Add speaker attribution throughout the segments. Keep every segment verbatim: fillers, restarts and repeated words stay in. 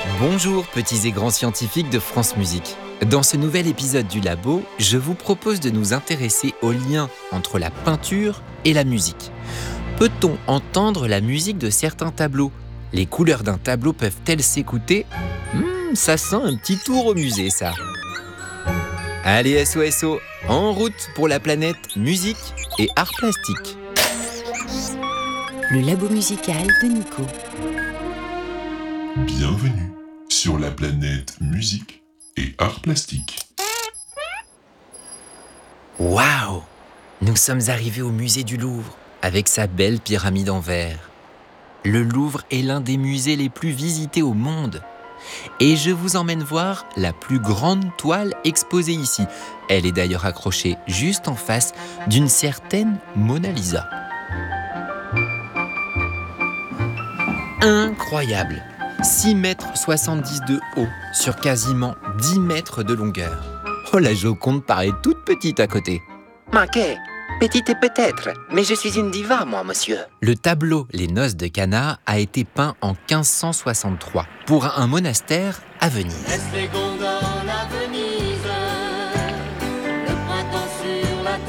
Speaker 1: Bonjour petits et grands scientifiques de France Musique. Dans ce nouvel épisode du Labo, je vous propose de nous intéresser au lien entre la peinture et la musique. Peut-on entendre la musique de certains tableaux ? Les couleurs d'un tableau peuvent-elles s'écouter ? hmm, Ça sent un petit tour au musée, ça. Allez S O S O, en route pour la planète musique et art plastique.
Speaker 2: Le Labo musical de Nico.
Speaker 3: Bienvenue sur la planète musique et art plastique.
Speaker 1: Waouh ! Nous sommes arrivés au musée du Louvre avec sa belle pyramide en verre. Le Louvre est l'un des musées les plus visités au monde. Et je vous emmène voir la plus grande toile exposée ici. Elle est d'ailleurs accrochée juste en face d'une certaine Mona Lisa. Incroyable ! six mètres soixante-dix de haut sur quasiment dix mètres de longueur. Oh, la Joconde paraît toute petite à côté.
Speaker 4: Manqué, petite peut-être, mais je suis une diva, moi, monsieur.
Speaker 1: Le tableau Les Noces de Cana a été peint en quinze cent soixante-trois pour un monastère à Venise.
Speaker 5: Laisse les gondoles à Venise, le printemps sur la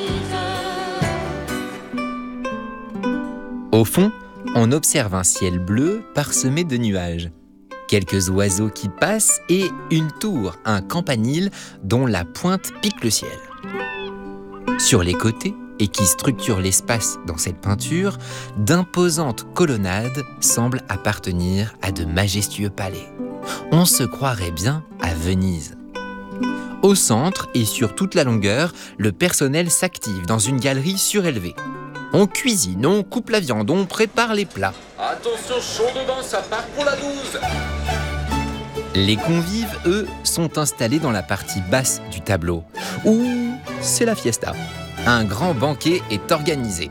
Speaker 5: Tamise.
Speaker 1: Au fond, on observe un ciel bleu parsemé de nuages. Quelques oiseaux qui passent et une tour, un campanile dont la pointe pique le ciel. Sur les côtés, et qui structurent l'espace dans cette peinture, d'imposantes colonnades semblent appartenir à de majestueux palais. On se croirait bien à Venise. Au centre et sur toute la longueur, le personnel s'active dans une galerie surélevée. On cuisine, on coupe la viande, on prépare les plats.
Speaker 6: Attention, chaud dedans, ça part pour la douze.
Speaker 1: Les convives, eux, sont installés dans la partie basse du tableau, où c'est la fiesta. Un grand banquet est organisé.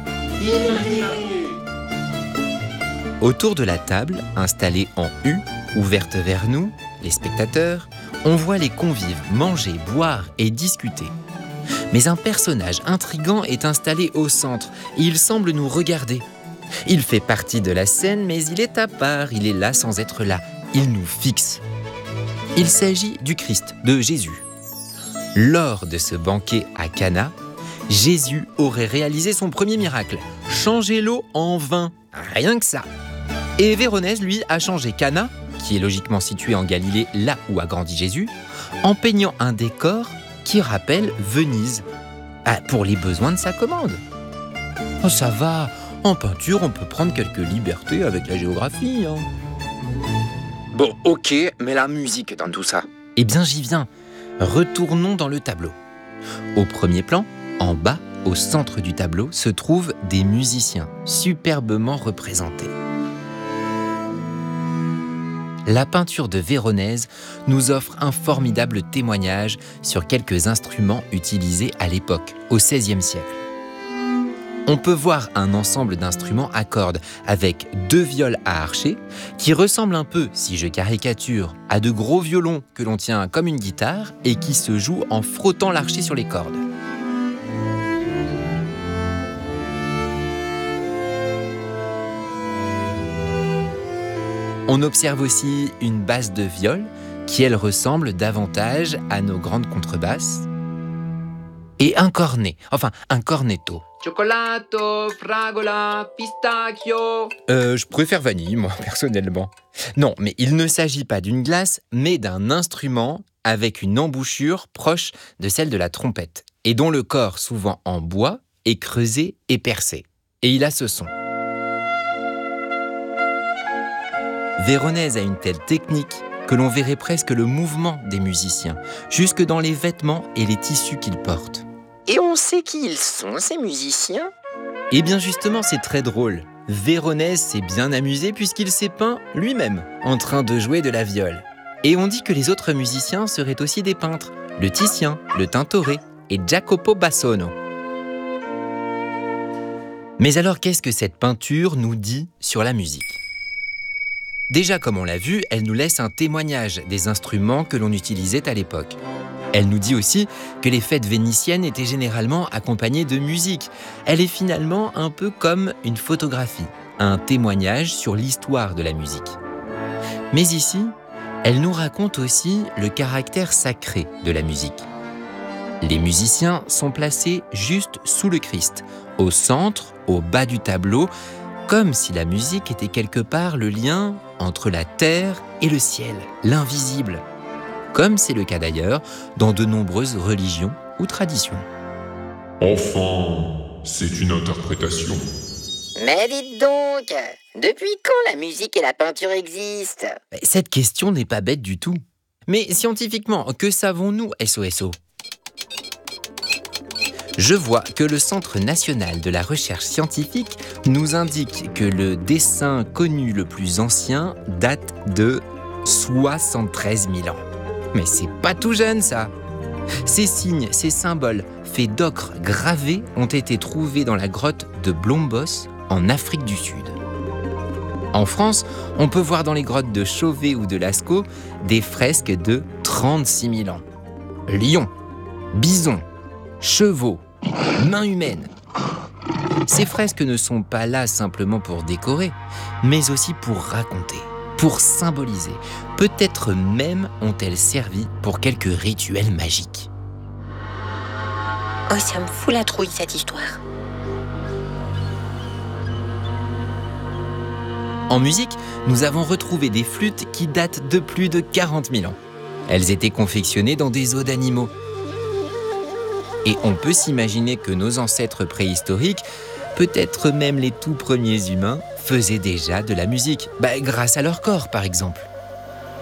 Speaker 1: Autour de la table, installée en U, ouverte vers nous, les spectateurs, on voit les convives manger, boire et discuter. Mais un personnage intrigant est installé au centre et il semble nous regarder. Il fait partie de la scène, mais il est à part, il est là sans être là. Il nous fixe. Il s'agit du Christ, de Jésus. Lors de ce banquet à Cana, Jésus aurait réalisé son premier miracle, changer l'eau en vin, rien que ça. Et Véronèse, lui, a changé Cana, qui est logiquement situé en Galilée, là où a grandi Jésus, en peignant un décor qui rappelle Venise, ah, pour les besoins de sa commande. Oh, ça va, en peinture, on peut prendre quelques libertés avec la géographie. Hein.
Speaker 4: Bon, ok, mais la musique dans tout ça.
Speaker 1: Eh bien, j'y viens. Retournons dans le tableau. Au premier plan, en bas, au centre du tableau, se trouvent des musiciens superbement représentés. La peinture de Véronèse nous offre un formidable témoignage sur quelques instruments utilisés à l'époque, au seizième siècle. On peut voir un ensemble d'instruments à cordes avec deux viols à archer qui ressemblent un peu, si je caricature, à de gros violons que l'on tient comme une guitare et qui se jouent en frottant l'archet sur les cordes. On observe aussi une basse de viol qui, elle, ressemble davantage à nos grandes contrebasses. Et un cornet, enfin un cornetto.
Speaker 4: Cioccolato, fragola, pistachio.
Speaker 1: Euh, je préfère vanille, moi, personnellement. Non, mais il ne s'agit pas d'une glace, mais d'un instrument avec une embouchure proche de celle de la trompette, et dont le corps, souvent en bois, est creusé et percé. Et il a ce son. Véronèse a une telle technique que l'on verrait presque le mouvement des musiciens, jusque dans les vêtements et les tissus qu'ils portent.
Speaker 4: Et on sait qui ils sont, ces musiciens ?
Speaker 1: Eh bien justement, c'est très drôle. Véronèse s'est bien amusé puisqu'il s'est peint lui-même, en train de jouer de la viole. Et on dit que les autres musiciens seraient aussi des peintres, le Titien, le Tintoret et Jacopo Bassano. Mais alors, qu'est-ce que cette peinture nous dit sur la musique ? Déjà, comme on l'a vu, elle nous laisse un témoignage des instruments que l'on utilisait à l'époque. Elle nous dit aussi que les fêtes vénitiennes étaient généralement accompagnées de musique. Elle est finalement un peu comme une photographie, un témoignage sur l'histoire de la musique. Mais ici, elle nous raconte aussi le caractère sacré de la musique. Les musiciens sont placés juste sous le Christ, au centre, au bas du tableau, comme si la musique était quelque part le lien entre la terre et le ciel, l'invisible, comme c'est le cas d'ailleurs dans de nombreuses religions ou traditions.
Speaker 3: Enfin, c'est une interprétation.
Speaker 4: Mais dites donc, depuis quand la musique et la peinture existent?
Speaker 1: Cette question n'est pas bête du tout. Mais scientifiquement, que savons-nous, S O S O ? Je vois que le Centre national de la recherche scientifique nous indique que le dessin connu le plus ancien date de soixante-treize mille ans. Mais c'est pas tout jeune, ça! Ces signes, ces symboles faits d'ocre gravés ont été trouvés dans la grotte de Blombos, en Afrique du Sud. En France, on peut voir dans les grottes de Chauvet ou de Lascaux des fresques de trente-six mille ans. Lions, bisons, chevaux, mains humaines. Ces fresques ne sont pas là simplement pour décorer, mais aussi pour raconter, pour symboliser. Peut-être même ont-elles servi pour quelques rituels magiques.
Speaker 2: Oh, ça me fout la trouille, cette histoire.
Speaker 1: En musique, nous avons retrouvé des flûtes qui datent de plus de quarante mille ans. Elles étaient confectionnées dans des os d'animaux. Et on peut s'imaginer que nos ancêtres préhistoriques, peut-être même les tout premiers humains, faisaient déjà de la musique, bah, grâce à leur corps par exemple.